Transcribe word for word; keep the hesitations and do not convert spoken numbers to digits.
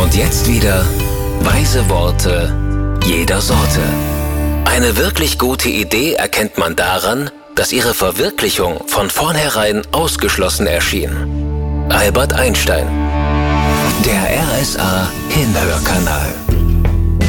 Und jetzt wieder weise Worte jeder Sorte. Eine wirklich gute Idee erkennt man daran, dass ihre Verwirklichung von vornherein ausgeschlossen erschien. Albert Einstein. Der R S A Hinhörkanal.